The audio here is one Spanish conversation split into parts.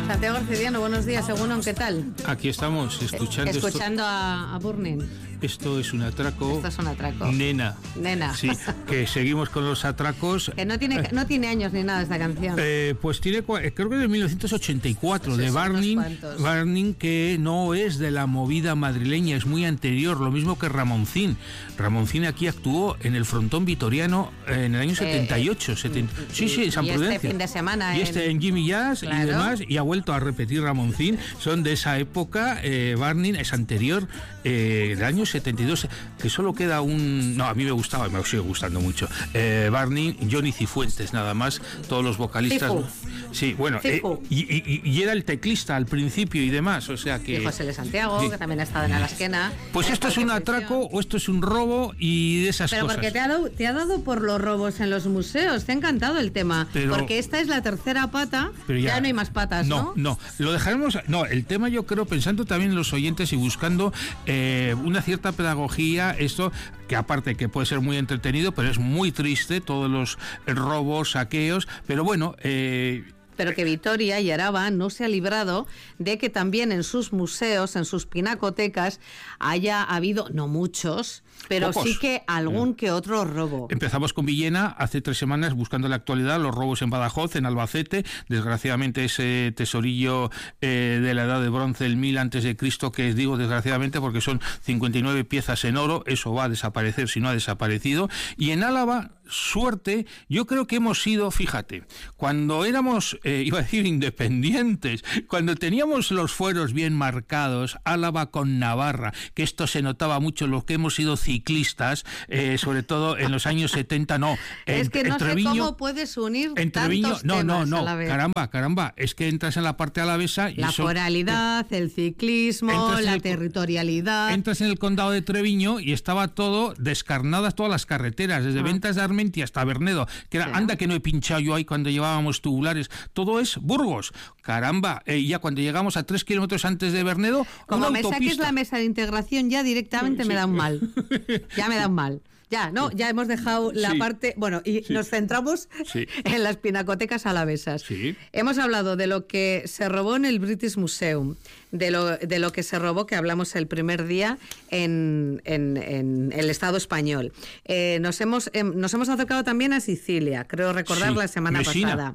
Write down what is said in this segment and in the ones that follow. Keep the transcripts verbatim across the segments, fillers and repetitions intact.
Santiago Arcediano, buenos días, según ¿qué tal? Aquí estamos, escuchando Escuchando esto. a, a Burning. Esto es un atraco. Esto es un atraco. Nena. Nena. Sí, que seguimos con los atracos. Que no tiene, no tiene años ni nada esta canción. Eh, pues tiene, creo que es de mil novecientos ochenta y cuatro, Pues de Burning, Burning, que no es de la movida madrileña, es muy anterior, lo mismo que Ramoncín. Ramoncín aquí actuó en el Frontón Vitoriano en el año setenta y ocho. Eh, setenta, sí, sí, en San y Prudencia. Este fin de semana. Y este en Jimmy Jazz, claro, y demás, y ha vuelto a repetir Ramoncín. Son de esa época. eh, Burning es anterior, eh, del año setenta y dos, que solo queda un... No, a mí me gustaba, me sigue gustando mucho. Eh, Burning, Johnny Cifuentes, nada más, todos los vocalistas. Cifu. Sí, bueno, eh, y, y, y era el teclista al principio y demás, o sea que... Y José de Santiago, sí, que también ha estado en Alasquena. Pues esto es un atraco o esto es un robo y de esas Pero cosas. Pero porque te ha, dado, te ha dado por los robos en los museos, te ha encantado el tema. Pero, porque esta es la tercera pata, pero ya, ya no hay más patas, ¿no? No, no, lo dejaremos... No, el tema yo creo, pensando también en los oyentes y buscando eh, una cierta pedagogía, esto que aparte que puede ser muy entretenido, pero es muy triste, todos los robos, saqueos, pero bueno... Eh, pero que Vitoria y Araba no se ha librado de que también en sus museos, en sus pinacotecas, haya habido, no muchos, pero Pocos. sí que algún que otro robo. Empezamos con Villena hace tres semanas buscando la actualidad, los robos en Badajoz, en Albacete, desgraciadamente ese tesorillo eh, de la edad de bronce, el mil antes de Cristo, que digo desgraciadamente porque son cincuenta y nueve piezas en oro, eso va a desaparecer si no ha desaparecido. Y en Álava, suerte, yo creo que hemos sido, fíjate, cuando éramos... Eh, iba a decir independientes, cuando teníamos los fueros bien marcados, Álava con Navarra, que esto se notaba mucho los que hemos sido ciclistas, eh, sobre todo en los años setenta, no. Es en, que no en sé Treviño, cómo puedes unir en Treviño, tantos no, temas no, no, a la vez. caramba, caramba, es que entras en la parte alavesa y la eso, foralidad, eh, el ciclismo, la el, territorialidad. Entras en el condado de Treviño y estaba todo descarnadas todas las carreteras, desde ah. Ventas de Armentia hasta Bernedo, que era, sí. anda que no he pinchado yo ahí cuando llevábamos tubulares, todo es Burgos, caramba, eh, ya cuando llegamos a tres kilómetros antes de Bernedo, como una me autopista. saques la mesa de integración ya directamente sí. me da un mal, ya me da un mal. Ya, ¿no? Ya hemos dejado la sí. parte... Bueno, y sí. nos centramos sí. en las pinacotecas alavesas. Sí. Hemos hablado de lo que se robó en el British Museum, de lo, de lo que se robó, que hablamos el primer día, en, en, en el Estado español. Eh, nos, hemos, eh, nos hemos acercado también a Sicilia, creo recordar sí. la semana Messina. pasada.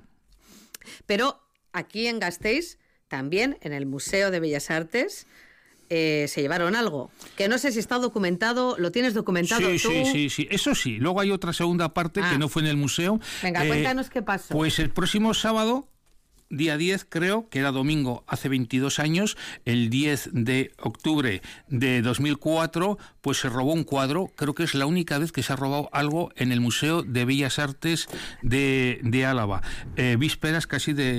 Pero aquí en Gasteiz, también en el Museo de Bellas Artes... Eh, se llevaron algo, que no sé si está documentado, ¿lo tienes documentado sí, tú? Sí, sí, sí, eso sí. Luego hay otra segunda parte ah. que no fue en el museo. Venga, eh, cuéntanos qué pasó. Pues el próximo sábado, día diez, creo, que era domingo hace veintidós años, el diez de octubre de dos mil cuatro, pues se robó un cuadro. Creo que es la única vez que se ha robado algo en el Museo de Bellas Artes de, de Álava. Eh, vísperas casi de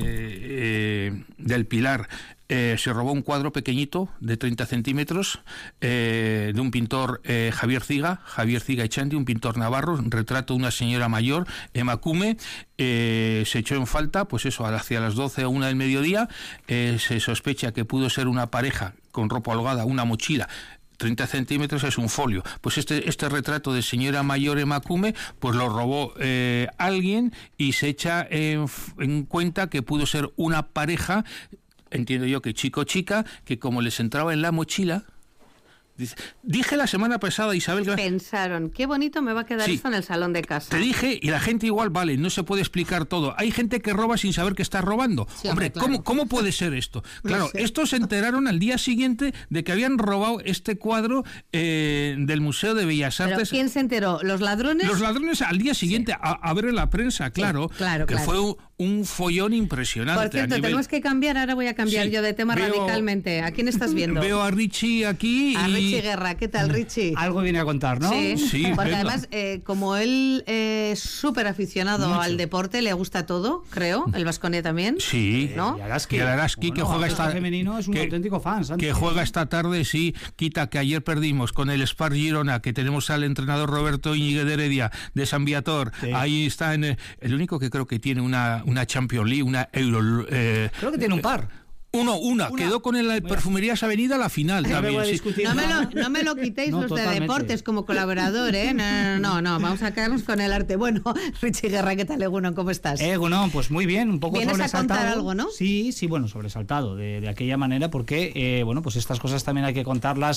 eh, del Pilar. Eh, se robó un cuadro pequeñito de treinta centímetros eh, de un pintor eh, Javier Ciga, Javier Ciga Echandi, un pintor navarro, un retrato de una señora mayor, Emacume. Eh, se echó en falta, pues eso, hacia las doce o una del mediodía. Eh, se sospecha que pudo ser una pareja con ropa holgada, una mochila. treinta centímetros es un folio. Pues este este retrato de señora mayor Emacume, pues lo robó eh, alguien y se echa en, en cuenta que pudo ser una pareja. Entiendo yo que chico-chica, que como les entraba en la mochila... Dice, dije la semana pasada, Isabel... Pensaron, qué bonito me va a quedar sí, esto en el salón de casa. Te dije, y la gente igual, vale, no se puede explicar todo. Hay gente que roba sin saber que está robando. Sí, hombre, claro. ¿cómo, ¿cómo puede ser esto? Claro, no sé. Estos se enteraron al día siguiente de que habían robado este cuadro eh, del Museo de Bellas Artes. ¿Pero quién se enteró? ¿Los ladrones? Los ladrones al día siguiente, sí. a, a ver en la prensa, claro. Sí, claro, que claro. fue un, un follón impresionante. Por cierto, a nivel... tenemos que cambiar, ahora voy a cambiar sí, yo de tema veo, radicalmente. ¿A quién estás viendo? Veo a Richie aquí. A y... Richie Guerra, ¿qué tal, Richie? Algo viene a contar, ¿no? Sí, sí porque venga. además, eh, como él es súper aficionado Mucho. al deporte, le gusta todo, creo, el Baskonia también. Sí, ¿no? Y Araski, y Araski bueno, que juega esta femenino es un que, auténtico fan, Santi. que juega esta tarde, sí, quita que ayer perdimos con el Spar Girona, que tenemos al entrenador Roberto Íñiguez de Heredia de San Viator. Sí. Ahí está en el, el único que creo que tiene una una Champions League, una Euro. Eh, creo que tiene un par. Uno, una, Una. quedó con el Perfumerías Avenida la final No me también. voy a sí. discutir. No me, lo, no me lo quitéis No, los totalmente. de deportes como colaborador, ¿eh? No, no, no, vamos a quedarnos con el arte. Bueno, Richie Guerra, ¿qué tal, Egunon? ¿Cómo estás? Eh, bueno, pues muy bien, un poco Vienes a sobresaltado. contar algo, ¿no? Sí, sí, bueno, sobresaltado de, de aquella manera, porque, eh, bueno, pues estas cosas también hay que contarlas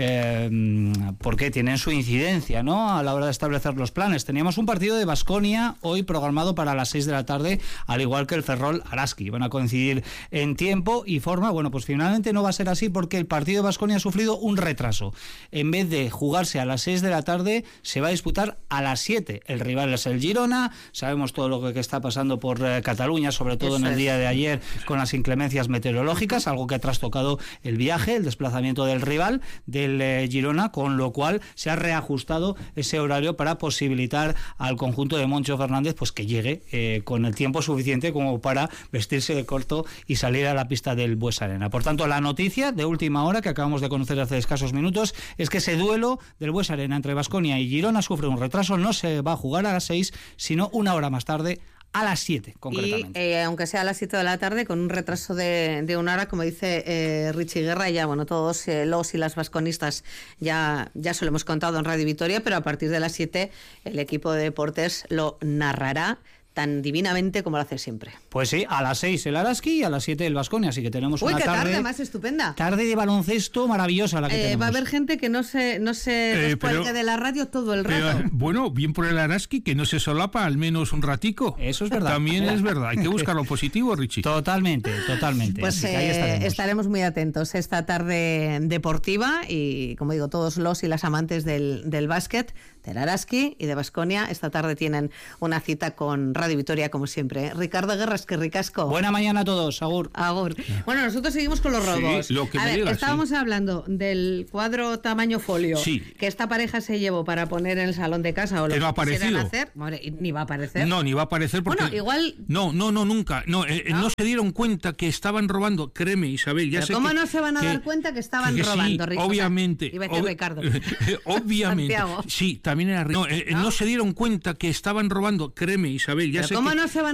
eh, porque tienen su incidencia, ¿no? A la hora de establecer los planes. Teníamos un partido de Baskonia hoy programado para las seis de la tarde, al igual que el Ferrol Araski. Van a coincidir en tiempo y forma. Bueno, pues finalmente no va a ser así porque el partido de Baskonia ha sufrido un retraso. En vez de jugarse a las seis de la tarde, se va a disputar a las siete. El rival es el Girona. Sabemos todo lo que está pasando por eh, Cataluña, sobre todo Eso en el es. día de ayer con las inclemencias meteorológicas, algo que ha trastocado el viaje, el desplazamiento del rival, del eh, Girona, con lo cual se ha reajustado ese horario para posibilitar al conjunto de Moncho Fernández pues que llegue eh, con el tiempo suficiente como para vestirse de corto y salir a la pista del Buesa Arena. Por tanto, la noticia de última hora que acabamos de conocer hace escasos minutos es que ese duelo del Buesa Arena entre Baskonia y Girona sufre un retraso, no se va a jugar a las seis, sino una hora más tarde, a las siete, concretamente. Y eh, aunque sea a las siete de la tarde, con un retraso de, de una hora, como dice eh, Richie Guerra, ya bueno, todos eh, los y las vasconistas ya, ya se lo hemos contado en Radio Vitoria, pero a partir de las siete el equipo de deportes lo narrará tan divinamente como lo hace siempre. Pues sí, a las seis el Araski y a las siete el Baskonia, así que tenemos Uy, una qué tarde, tarde, más estupenda. tarde de baloncesto maravillosa la que Eh, tenemos. va a haber gente que no se, no se Eh, descuelgue pero- de la radio todo el Pero, rato. bueno, bien por el Araski, que no se solapa al menos un ratico. Eso es verdad. También es verdad. Hay que buscar lo positivo, Richie. Totalmente, totalmente. Pues Así que ahí eh, estaremos. estaremos muy atentos esta tarde deportiva y, como digo, todos los y las amantes del, del básquet, del Araski y de Baskonia, esta tarde tienen una cita con Radio Vitoria, como siempre. ¿eh? Ricardo Guerras, que ricasco. Buena mañana a todos, agur. Agur. Bueno, nosotros seguimos con los Sí, robos. lo que a me ver, digas, estábamos sí. hablando del cuadro tamaño folio Sí. que esta pareja se llevó para poner en el salón de casa o lo Que no ha que quisieran aparecido. hacer. Madre, y ni va a aparecer. No, ni va a aparecer porque... Bueno, igual- No, no, no, nunca. No, eh, eh, ¿No? no se dieron cuenta que estaban robando. Créeme, Isabel, ya Pero sé ¿cómo que- no se van a que- dar cuenta que estaban que sí, robando, Rico? O sea, obviamente. iba a decir ob- Ricardo. Obviamente. Santiago. Sí, también era... No, eh, eh, ¿No? no se dieron cuenta que estaban robando. Créeme, Isabel, ya Pero sé ¿cómo que... no se van